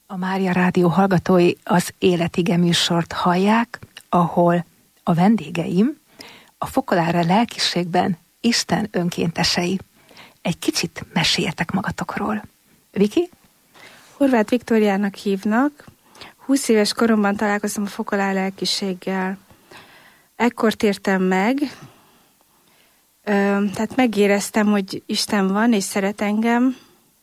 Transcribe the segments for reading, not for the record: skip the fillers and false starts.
A Mária Rádió hallgatói az Életige műsort hallják, ahol a vendégeim a Fokolára lelkiségben Isten önkéntesei. Egy kicsit meséljetek magatokról. Viki? Horváth Viktóriának hívnak. 20 éves koromban találkoztam a Fokolára lelkiséggel. Ekkor tértem meg, tehát megéreztem, hogy Isten van és szeret engem,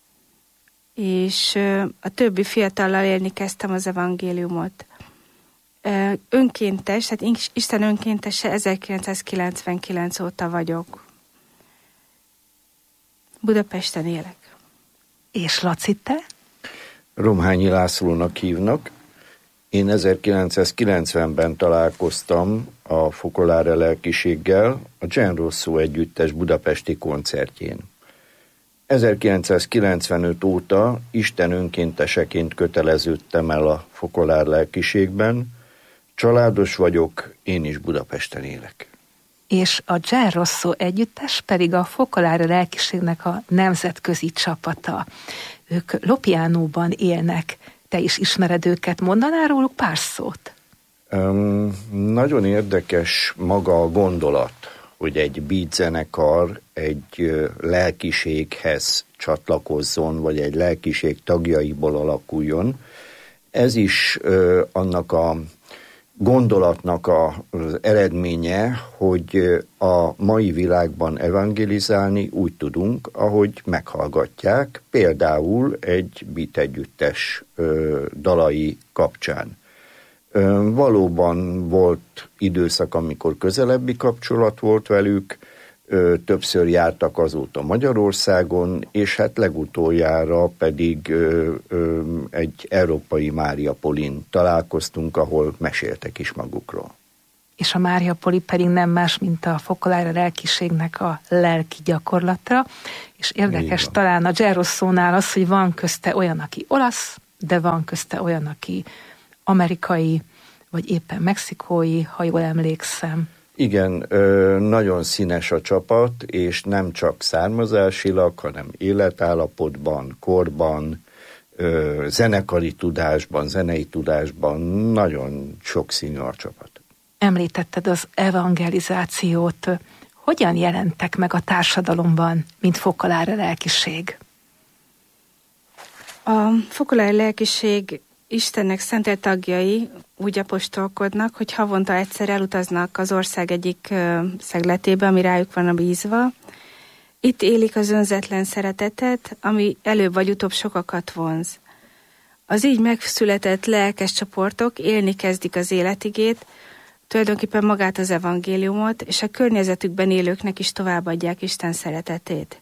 és a többi fiatallal élni kezdtem az evangéliumot. Önkéntes, tehát Isten önkéntese 1999 óta vagyok. Budapesten élek. És Laci, te? Romhányi Lászlónak hívnak. Én 1990-ben találkoztam a Fokolára lelkiséggel a Gian Rosso együttes budapesti koncertjén. 1995 óta Isten önkénteseként köteleződtem el a Fokolára lelkiségben. Családos vagyok, én is Budapesten élek. És a Gian Rosso együttes pedig a Fokolára lelkiségnek a nemzetközi csapata. Ők Lopjánóban élnek. Te is ismered őket, mondanál róluk pár szót? Nagyon érdekes maga a gondolat, hogy egy beat zenekar egy lelkiséghez csatlakozzon, vagy egy lelkiség tagjaiból alakuljon. Ez is annak a gondolatnak az eredménye, hogy a mai világban evangelizálni úgy tudunk, ahogy meghallgatják, például egy beat együttes dalai kapcsán. Valóban volt időszak, amikor közelebbi kapcsolat volt velük, többször jártak azóta Magyarországon, és hát legutoljára pedig egy európai Máriapolin találkoztunk, ahol meséltek is magukról. És a Máriapoli pedig nem más, mint a Fokolára lelkiségnek a lelki gyakorlata, és érdekes talán a Gian Rossónál az, hogy van közte olyan, aki olasz, de van közte olyan, aki amerikai, vagy éppen mexikói, ha jól emlékszem. Igen, nagyon színes a csapat, és nem csak származásilag, hanem életállapotban, korban, zenekari tudásban, zenei tudásban nagyon sokszínű a csapat. Említetted az evangelizációt. Hogyan jelentek meg a társadalomban, mint Fokolára lelkiség? A Fokolára lelkiség Istennek szentelt tagjai úgy apostolkodnak, hogy havonta egyszer elutaznak az ország egyik szegletébe, ami rájuk van bízva. Itt élik az önzetlen szeretetet, ami előbb vagy utóbb sokakat vonz. Az így megszületett lelkes csoportok élni kezdik az életigét, tulajdonképpen magát az evangéliumot, és a környezetükben élőknek is továbbadják Isten szeretetét.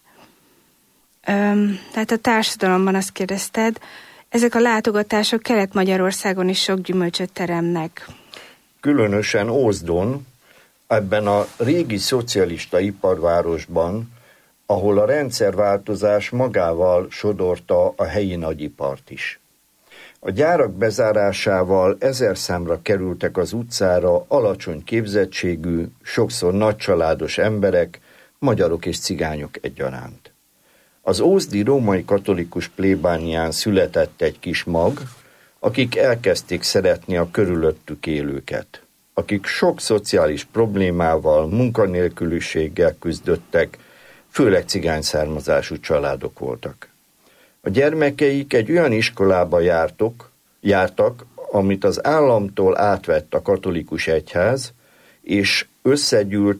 Tehát a társadalomban azt kérdezted, ezek a látogatások Kelet-Magyarországon is sok gyümölcsöt teremnek. Különösen Ózdon, ebben a régi szocialista iparvárosban, ahol a rendszerváltozás magával sodorta a helyi nagyipart is. A gyárak bezárásával 1000 számra kerültek az utcára alacsony képzettségű, sokszor nagycsaládos emberek, magyarok és cigányok egyaránt. Az ózdi római katolikus plébánián született egy kis mag, akik elkezdték szeretni a körülöttük élőket, akik sok szociális problémával, munkanélküliséggel küzdöttek, főleg cigány származású családok voltak. A gyermekeik egy olyan iskolába jártak, amit az államtól átvett a katolikus egyház, és összegyűlt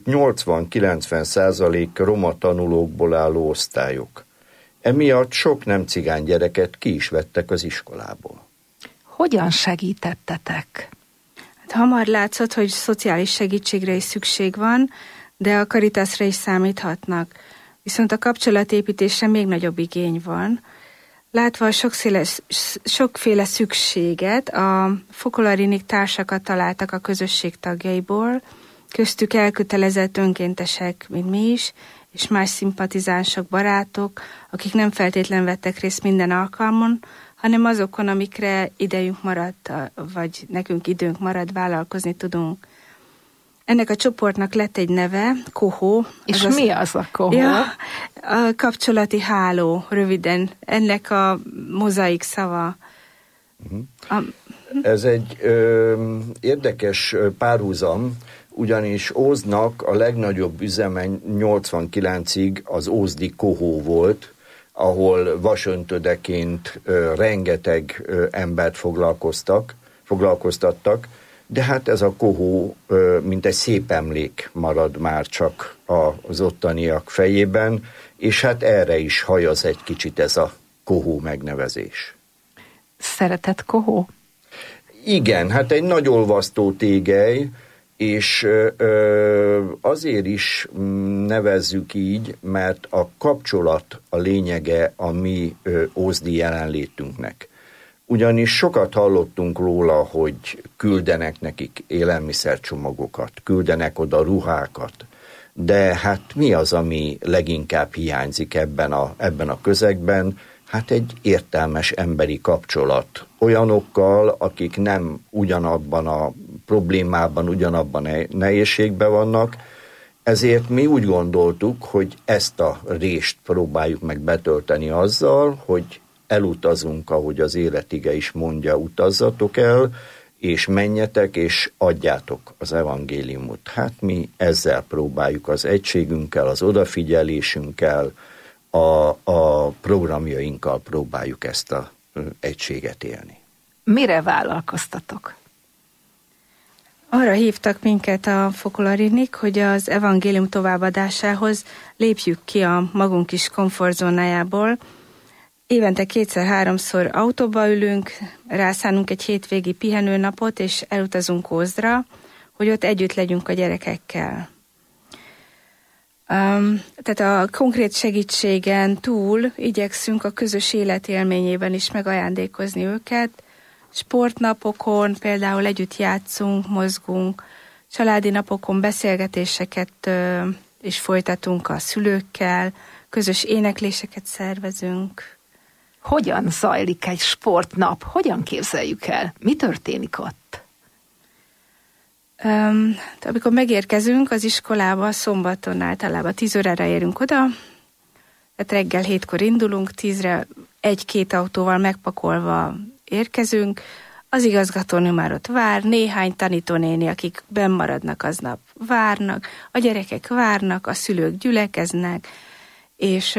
80-90% roma tanulókból álló osztályok. Emiatt sok nem cigány gyereket ki is vettek az iskolából. Hogyan segítettetek? Hát hamar látszott, hogy szociális segítségre is szükség van, de a Caritasra is számíthatnak. Viszont a kapcsolatépítésre még nagyobb igény van. Látva a sokféle szükséget, a Fokolarinik társakat találtak a közösség tagjaiból, köztük elkötelezett önkéntesek, mint mi is, és más szimpatizánsok, barátok, akik nem feltétlen vettek részt minden alkalmon, hanem azokon, amikre idejünk maradt, vagy nekünk időnk marad, vállalkozni tudunk. Ennek a csoportnak lett egy neve, Kohó. És mi az a Kohó? Ja, a kapcsolati háló, röviden. Ennek a mozaik szava. Ez egy érdekes párhuzam, ugyanis Ózdnak a legnagyobb üzeme 89-ig az ózdi kohó volt, ahol vasöntödeként rengeteg embert foglalkoztattak, de hát ez a kohó, mint egy szép emlék marad már csak az ottaniak fejében, és hát erre is hajaz egy kicsit ez a kohó megnevezés. Szeretett kohó? Igen, hát egy nagy olvasztó tégely, és azért is nevezzük így, mert a kapcsolat a lényege a mi ózdi jelenlétünknek. Ugyanis sokat hallottunk róla, hogy küldenek nekik élelmiszercsomagokat, küldenek oda ruhákat, de hát mi az, ami leginkább hiányzik ebben a közegben? Hát egy értelmes emberi kapcsolat olyanokkal, akik nem ugyanabban a problémában, ugyanabban a nehézségben vannak, ezért mi úgy gondoltuk, hogy ezt a rést próbáljuk meg betölteni azzal, hogy elutazunk, ahogy az életige is mondja, utazzatok el, és menjetek, és adjátok az evangéliumot. Hát mi ezzel próbáljuk az egységünkkel, az odafigyelésünkkel, a programjainkkal próbáljuk ezt az egységet élni. Mire vállalkoztatok? Arra hívtak minket a fokolarinik, hogy az evangélium továbbadásához lépjük ki a magunk kis komfortzónájából. Évente 2-3-szor autóba ülünk, rászánunk egy hétvégi pihenőnapot, és elutazunk Ózdra, hogy ott együtt legyünk a gyerekekkel. Tehát a konkrét segítségen túl igyekszünk a közös életélményében is megajándékozni őket. Sportnapokon például együtt játszunk, mozgunk, családi napokon beszélgetéseket is folytatunk a szülőkkel, közös énekléseket szervezünk. Hogyan zajlik egy sportnap? Hogyan képzeljük el? Mi történik ott? Amikor megérkezünk az iskolába, szombaton általában 10 órára érünk oda, tehát reggel 7-kor indulunk, 10-re 1-2 autóval megpakolva érkezünk, az igazgatónő már ott vár, néhány tanítónéni, akik benn maradnak aznap, várnak, a gyerekek várnak, a szülők gyülekeznek, és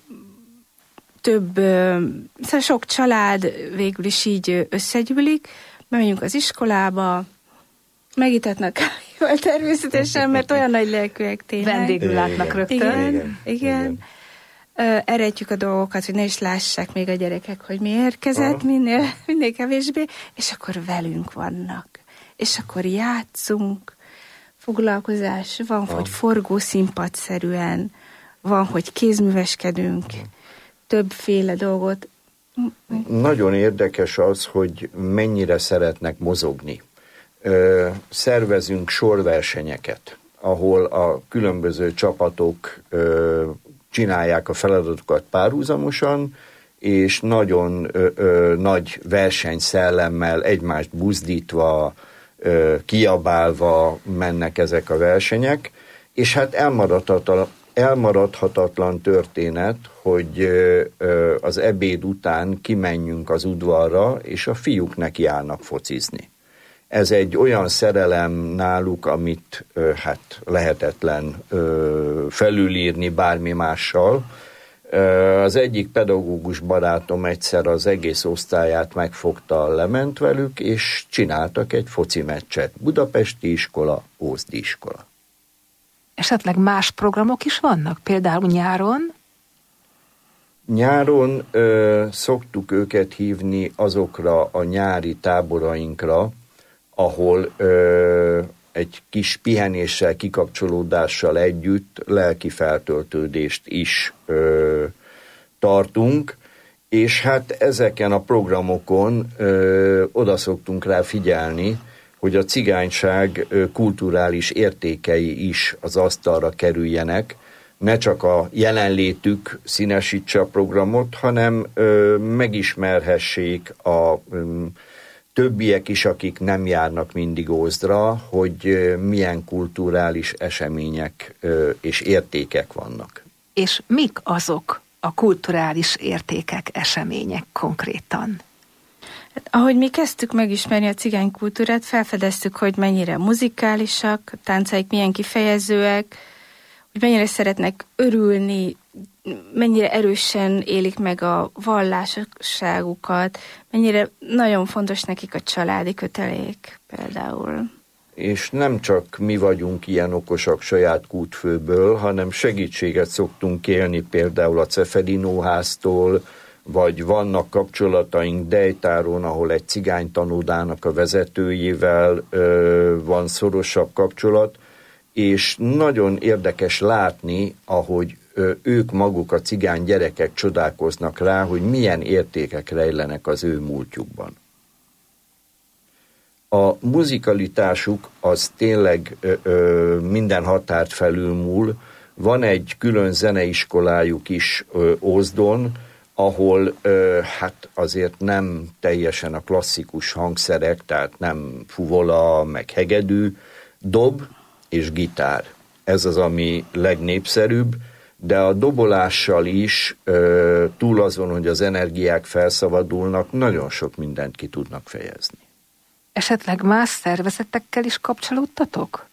szóval sok család végül is így összegyűlik, bemegyünk az iskolába, megítetnek kávéval természetesen, mert olyan nagy lelkűek tényleg. Vendégül látnak rögtön. Igen. Eredjük a dolgokat, hogy ne is lássák még a gyerekek, hogy mi érkezett, minél kevésbé, és akkor velünk vannak. És akkor játszunk, foglalkozás, van, hogy forgószínpadszerűen, van, hogy kézműveskedünk, többféle dolgot. Nagyon érdekes az, hogy mennyire szeretnek mozogni. Szervezünk sorversenyeket, ahol a különböző csapatok csinálják a feladatokat párhuzamosan, és nagyon nagy versenyszellemmel, egymást buzdítva, kiabálva mennek ezek a versenyek, és hát elmaradhatatlan történet, hogy az ebéd után kimenjünk az udvarra, és a fiúk nekiállnak focizni. Ez egy olyan szerelem náluk, amit hát lehetetlen felülírni bármi mással. Az egyik pedagógus barátom egyszer az egész osztályát megfogta, lement velük, és csináltak egy foci meccset. Budapesti iskola, ózdi iskola. Esetleg más programok is vannak? Például nyáron? Nyáron szoktuk őket hívni azokra a nyári táborainkra, ahol egy kis pihenéssel, kikapcsolódással együtt lelki feltöltődést is tartunk, és hát ezeken a programokon oda szoktunk rá figyelni, hogy a cigányság kulturális értékei is az asztalra kerüljenek, ne csak a jelenlétük színesítse a programot, hanem megismerhessék a többiek is, akik nem járnak mindig Ózdra, hogy milyen kulturális események és értékek vannak. És mik azok a kulturális értékek, események konkrétan? Hát, ahogy mi kezdtük megismerni a cigánykultúrát, felfedeztük, hogy mennyire muzikálisak, táncaik milyen kifejezőek, hogy mennyire szeretnek örülni, mennyire erősen élik meg a vallásosságukat, mennyire nagyon fontos nekik a családi kötelék például. És nem csak mi vagyunk ilyen okosak saját kútfőből, hanem segítséget szoktunk kérni például a Ceferino-háztól, vagy vannak kapcsolataink Dejtáron, ahol egy cigánytanódának a vezetőjével van szorosabb kapcsolat, és nagyon érdekes látni, ahogy ők maguk, a cigány gyerekek csodálkoznak rá, hogy milyen értékek rejlenek az ő múltjukban. A muzikalitásuk az tényleg minden határt felülmúl. Van egy külön zeneiskolájuk is Ózdon, ahol hát azért nem teljesen a klasszikus hangszerek, tehát nem fuvola, meg hegedű, dob és gitár. Ez az, ami legnépszerűbb, de a dobolással is, túl azon, hogy az energiák felszabadulnak, nagyon sok mindent ki tudnak fejezni. Esetleg más szervezetekkel is kapcsolódtatok?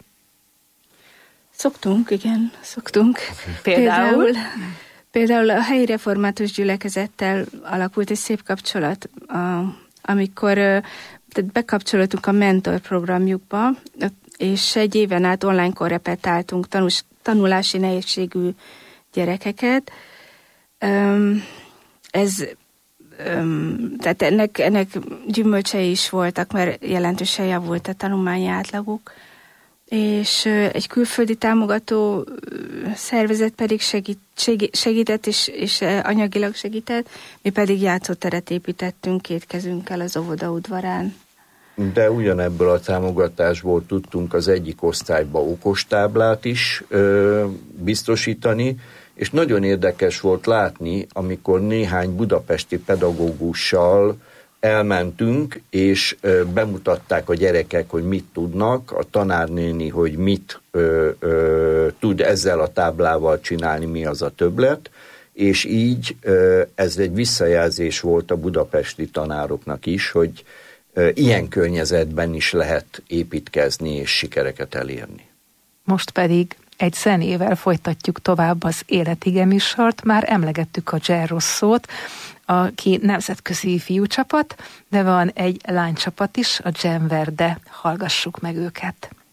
Szoktunk. Például a helyi református gyülekezettel alakult egy szép kapcsolat, amikor bekapcsolódtunk a mentor programjukba, és egy éven át online-kor repetáltunk tanulási nehézségű gyerekeket. Tehát ennek gyümölcsei is voltak, mert jelentősen javult a tanulmányi átlaguk, és egy külföldi támogató szervezet pedig segített és anyagilag segített, mi pedig játszóteret építettünk 2 kezünkkel az óvoda udvarán. De ugyanebből a támogatásból tudtunk az egyik osztályba okostáblát is biztosítani, és nagyon érdekes volt látni, amikor néhány budapesti pedagógussal elmentünk, és bemutatták a gyerekek, hogy mit tudnak, a tanárnéni, hogy mit tud ezzel a táblával csinálni, mi az a többlet, és így ez egy visszajelzés volt a budapesti tanároknak is, hogy ilyen környezetben is lehet építkezni és sikereket elérni. Most pedig egy zenével folytatjuk tovább az Életige műsort. Már emlegettük a Gerroszót, aki nemzetközi fiúcsapat, de van egy lánycsapat is, a Gemverde. Hallgassuk meg őket.